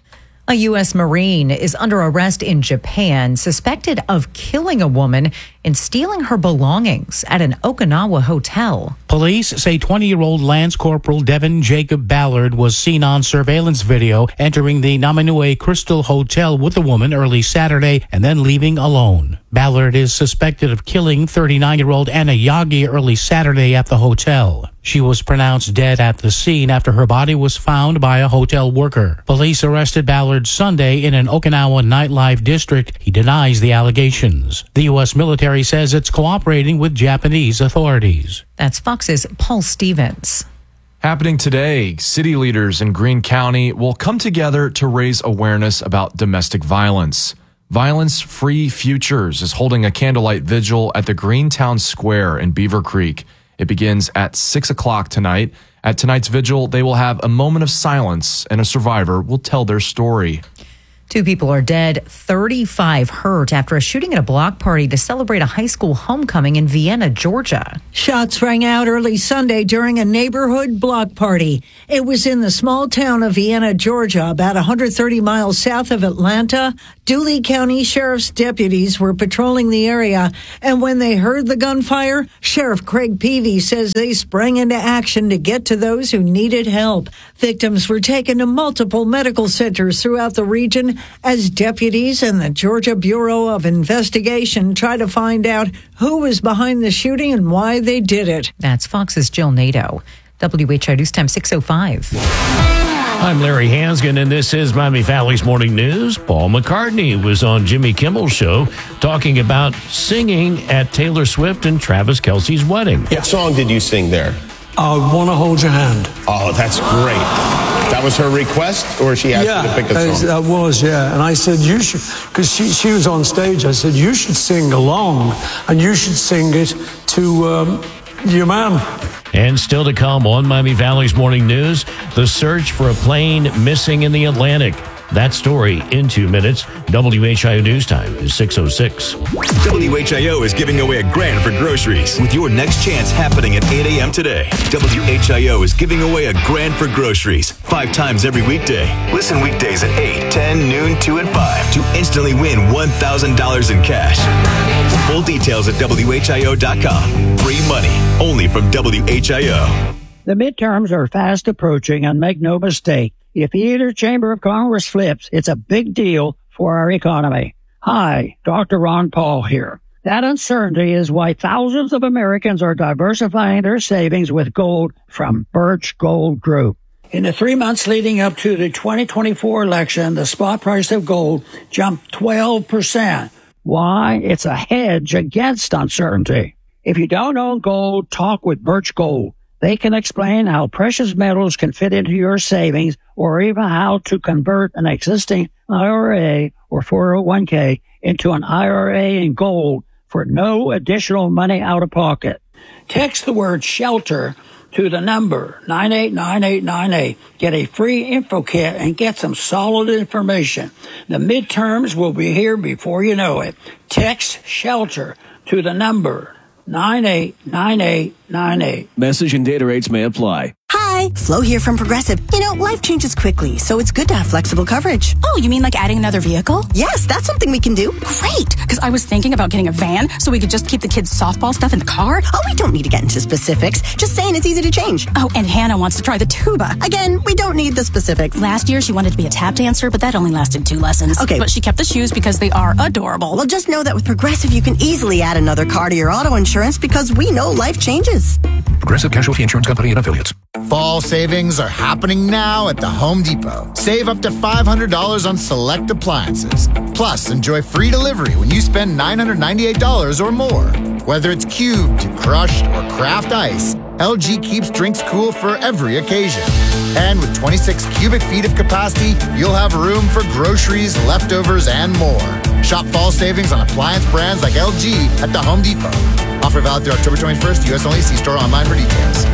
A U S Marine is under arrest in Japan, suspected of killing a woman and stealing her belongings at an Okinawa hotel. Police say twenty-year-old Lance Corporal Devin Jacob Ballard was seen on surveillance video entering the Namanue Crystal Hotel with the woman early Saturday and then leaving alone. Ballard is suspected of killing thirty-nine-year-old Anna Yagi early Saturday at the hotel. She was pronounced dead at the scene after her body was found by a hotel worker. Police arrested Ballard Sunday in an Okinawa nightlife district. He denies the allegations. The U S military says it's cooperating with Japanese authorities. That's Fox's Paul Stevens. Happening today, city leaders in Greene County will come together to raise awareness about domestic violence. Violence Free Futures is holding a candlelight vigil at the Greentown Square in Beaver Creek. It begins at six o'clock tonight. At tonight's vigil, they will have a moment of silence and a survivor will tell their story. Two people are dead, thirty-five hurt after a shooting at a block party to celebrate a high school homecoming in Vienna, Georgia. Shots rang out early Sunday during a neighborhood block party. It was in the small town of Vienna, Georgia, about one hundred thirty miles south of Atlanta. Dooley County Sheriff's deputies were patrolling the area, and when they heard the gunfire, Sheriff Craig Peavy says they sprang into action to get to those who needed help. Victims were taken to multiple medical centers throughout the region as deputies and the Georgia Bureau of Investigation try to find out who was behind the shooting and why they did it. That's Fox's Jill Nato. W H I News Time six oh five. I'm Larry Hansgen, and this is Miami Valley's Morning News. Paul McCartney was on Jimmy Kimmel's show talking about singing at Taylor Swift and Travis Kelce's wedding. What song did you sing there? I Want to Hold Your Hand. Oh, that's great. That was her request, or she asked yeah, you to pick a song? That was, yeah. And I said, you should, because she, she was on stage, I said, you should sing along, and you should sing it to um, your man. And still to come on Miami Valley's Morning News, the search for a plane missing in the Atlantic. That story in two minutes. W H I O News Time is six oh six. W H I O is giving away a grand for groceries with your next chance happening at eight a.m. today. W H I O is giving away a grand for groceries five times every weekday. Listen weekdays at eight, ten, noon, two, and five to instantly win one thousand dollars in cash. Full details at W H I O dot com. Free money only from W H I O. The midterms are fast approaching, and make no mistake, if either chamber of Congress flips, it's a big deal for our economy. Hi, Doctor Ron Paul here. That uncertainty is why thousands of Americans are diversifying their savings with gold from Birch Gold Group. In the three months leading up to the twenty twenty-four election, the spot price of gold jumped twelve percent. Why? It's a hedge against uncertainty. If you don't own gold, talk with Birch Gold. They can explain how precious metals can fit into your savings or even how to convert an existing I R A or four oh one k into an I R A in gold for no additional money out of pocket. Text the word SHELTER to the number nine eight nine eight nine eight. Get a free info kit and get some solid information. The midterms will be here before you know it. Text SHELTER to the number nine eight nine eight nine eight. Message and data rates may apply. Hi, Flo here from Progressive. You know, life changes quickly, so it's good to have flexible coverage. Oh, you mean like adding another vehicle? Yes, that's something we can do. Great, because I was thinking about getting a van so we could just keep the kids' softball stuff in the car. Oh, we don't need to get into specifics. Just saying it's easy to change. Oh, and Hannah wants to try the tuba. Again, we don't need the specifics. Last year, she wanted to be a tap dancer, but that only lasted two lessons. Okay. But she kept the shoes because they are adorable. Well, just know that with Progressive, you can easily add another car to your auto insurance because we know life changes. Progressive Casualty Insurance Company and Affiliates. Fall savings are happening now at the Home Depot. Save up to five hundred dollars on select appliances. Plus, enjoy free delivery when you spend nine hundred ninety-eight dollars or more. Whether it's cubed, crushed, or craft ice, L G keeps drinks cool for every occasion. And with twenty-six cubic feet of capacity, you'll have room for groceries, leftovers, and more. Shop fall savings on appliance brands like L G at the Home Depot. Offer valid through October twenty-first, U S only. See store online for details.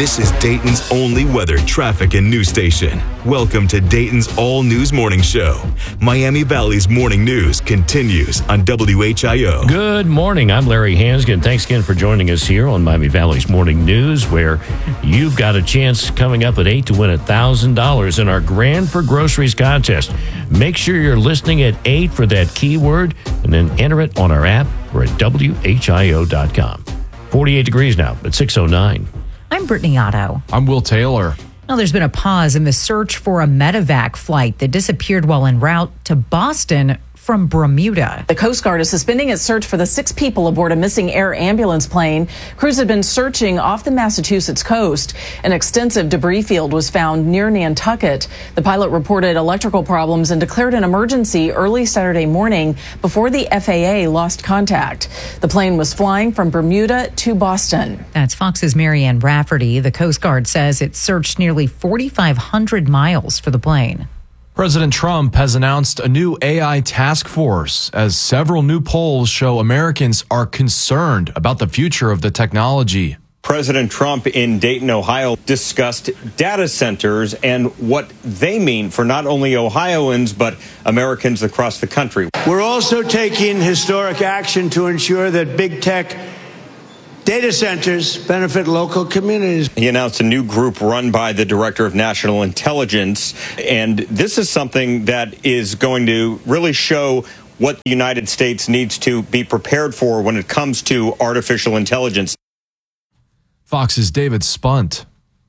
This is Dayton's only weather, traffic, and news station. Welcome to Dayton's All News Morning Show. Miami Valley's morning news continues on W H I O. Good morning. I'm Larry Hansgen. Thanks again for joining us here on Miami Valley's Morning News, where you've got a chance coming up at eight to win one thousand dollars in our Grand for Groceries contest. Make sure you're listening at eight for that keyword and then enter it on our app or at W H I O dot com. forty-eight degrees now at six oh nine. I'm Brittany Otto. I'm Will Taylor. Now, there's been a pause in the search for a medevac flight that disappeared while en route to Boston from Bermuda. The Coast Guard is suspending its search for the six people aboard a missing air ambulance plane. Crews had been searching off the Massachusetts coast. An extensive debris field was found near Nantucket. The pilot reported electrical problems and declared an emergency early Saturday morning before the F A A lost contact. The plane was flying from Bermuda to Boston. That's Fox's Marianne Rafferty. The Coast Guard says it searched nearly forty-five hundred miles for the plane. President Trump has announced a new A I task force as several new polls show Americans are concerned about the future of the technology. President Trump in Dayton, Ohio, discussed data centers and what they mean for not only Ohioans, but Americans across the country. We're also taking historic action to ensure that big tech data centers benefit local communities. He announced a new group run by the Director of National Intelligence, and this is something that is going to really show what the United States needs to be prepared for when it comes to artificial intelligence. Fox's David Spunt.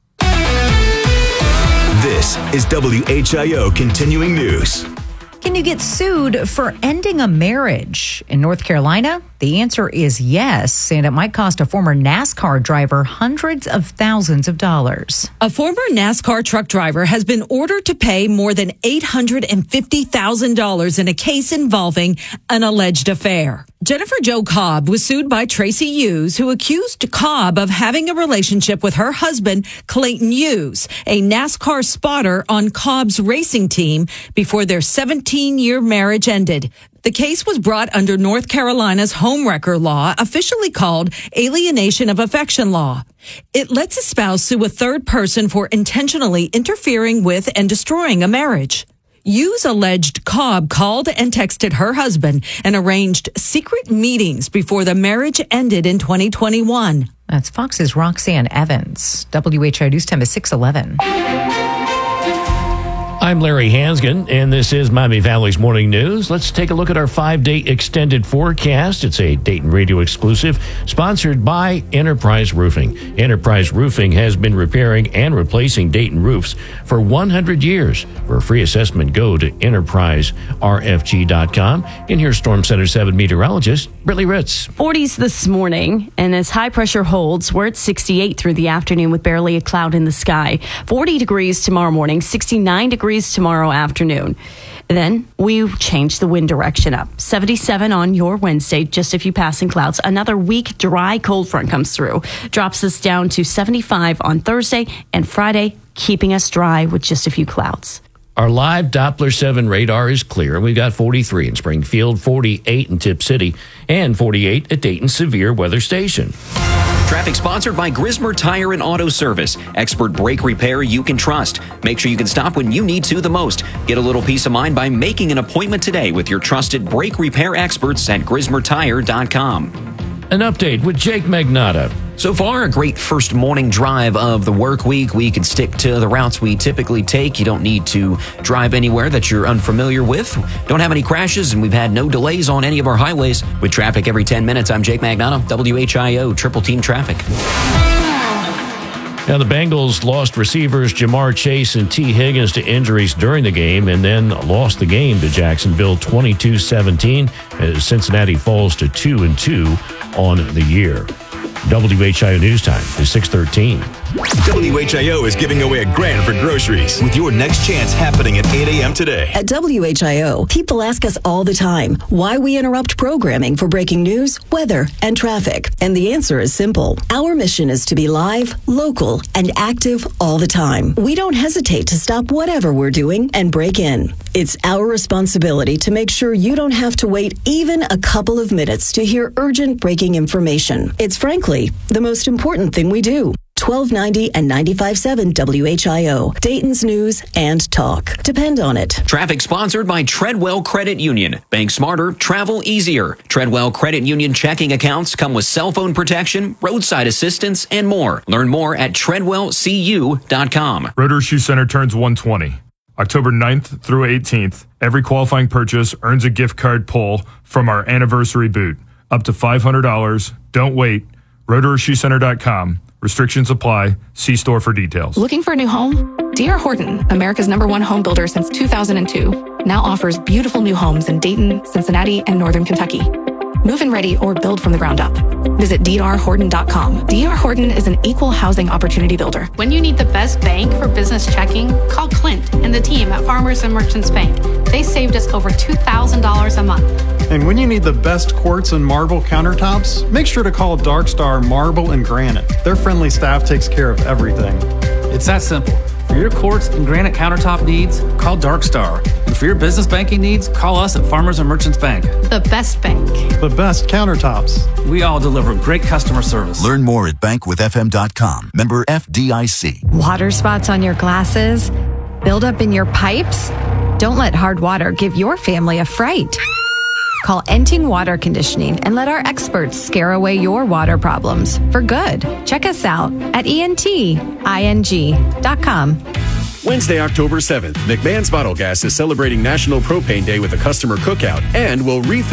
This is W H I O Continuing News. Can you get sued for ending a marriage? In North Carolina, the answer is yes, and it might cost a former NASCAR driver hundreds of thousands of dollars. A former NASCAR truck driver has been ordered to pay more than eight hundred fifty thousand dollars in a case involving an alleged affair. Jennifer Jo Cobb was sued by Tracy Hughes, who accused Cobb of having a relationship with her husband, Clayton Hughes, a NASCAR spotter on Cobb's racing team, before their seventeen-year marriage ended. The case was brought under North Carolina's homewrecker law, officially called alienation of affection law. It lets a spouse sue a third person for intentionally interfering with and destroying a marriage. Hughes alleged Cobb called and texted her husband and arranged secret meetings before the marriage ended in twenty twenty-one. That's Fox's Roxanne Evans. W H I O News Time is six eleven. I'm Larry Hansgen, and this is Miami Valley's Morning News. Let's take a look at our five-day extended forecast. It's a Dayton Radio exclusive, sponsored by Enterprise Roofing. Enterprise Roofing has been repairing and replacing Dayton roofs for one hundred years. For a free assessment, go to enterprise r f g dot com. And here's Storm Center seven meteorologist Brittany Ritz. forties this morning, and as high pressure holds, we're at sixty-eight through the afternoon with barely a cloud in the sky. forty degrees tomorrow morning, sixty-nine degrees tomorrow afternoon. Then we change the wind direction up. seventy-seven on your Wednesday, just a few passing clouds. Another weak, dry, cold front comes through. Drops us down to seventy-five on Thursday and Friday, keeping us dry with just a few clouds. Our live Doppler seven radar is clear. We've got forty-three in Springfield, forty-eight in Tip City, and forty-eight at Dayton Severe Weather Station. Traffic sponsored by Grismer Tire and Auto Service. Expert brake repair you can trust. Make sure you can stop when you need to the most. Get a little peace of mind by making an appointment today with your trusted brake repair experts at grismer tire dot com. An update with Jake Magnotta. So far, a great first morning drive of the work week. We can stick to the routes we typically take. You don't need to drive anywhere that you're unfamiliar with. Don't have any crashes, and we've had no delays on any of our highways. With traffic every ten minutes, I'm Jake Magnotta, W H I O Triple Team Traffic. Now, the Bengals lost receivers Jamar Chase and T. Higgins to injuries during the game and then lost the game to Jacksonville twenty-two seventeen as Cincinnati falls to two and two on the year. W H I O News Time is six thirteen. W H I O is giving away a grand for groceries with your next chance happening at eight a.m. today. At W H I O, people ask us all the time why we interrupt programming for breaking news, weather, and traffic. And the answer is simple. Our mission is to be live, local, and active all the time. We don't hesitate to stop whatever we're doing and break in. It's our responsibility to make sure you don't have to wait even a couple of minutes to hear urgent breaking information. It's frankly the most important thing we do. twelve ninety and ninety-five point seven W H I O, Dayton's News and Talk. Depend on it. Traffic sponsored by Treadwell Credit Union. Bank smarter, travel easier. Treadwell Credit Union checking accounts come with cell phone protection, roadside assistance, and more. Learn more at treadwell c u dot com. Rotary Shoe Center turns one twenty. October ninth through eighteenth, every qualifying purchase earns a gift card pull from our anniversary boot. Up to five hundred dollars. Don't wait. rotary shoe center dot com. Restrictions apply. See store for details. Looking for a new home? D R Horton, America's number one home builder since two thousand two, now offers beautiful new homes in Dayton, Cincinnati, and Northern Kentucky. Move-in ready or build from the ground up. Visit d r horton dot com. D R Horton is an equal housing opportunity builder. When you need the best bank for business checking, call Clint and the team at Farmers and Merchants Bank. They saved us over two thousand dollars a month. And when you need the best quartz and marble countertops, make sure to call Dark Star Marble and Granite. Their friendly staff takes care of everything. It's that simple. For your quartz and granite countertop needs, call Dark Star. And for your business banking needs, call us at Farmers and Merchants Bank. The best bank. The best countertops. We all deliver great customer service. Learn more at bank with f m dot com. Member F D I C. Water spots on your glasses? Build up in your pipes? Don't let hard water give your family a fright. Call Enting Water Conditioning and let our experts scare away your water problems for good. Check us out at E N T I N G dot com. Wednesday, October seventh, McMahon's Bottle Gas is celebrating National Propane Day with a customer cookout and will refill